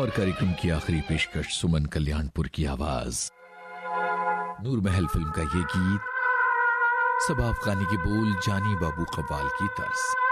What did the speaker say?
और कार्यक्रम की आखिरी पेशकश सुमन कल्याणपुर की आवाज। नूर महल फिल्म का ये गीत सबा अफगानी के बोल, जानी बाबू कव्वाल की तर्ज।